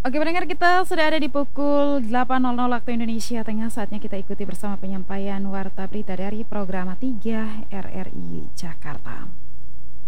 Oke pendengar, kita sudah ada di pukul 8.00 waktu Indonesia Tengah. Saatnya kita ikuti bersama penyampaian Warta Berita dari Programa 3 RRI Jakarta.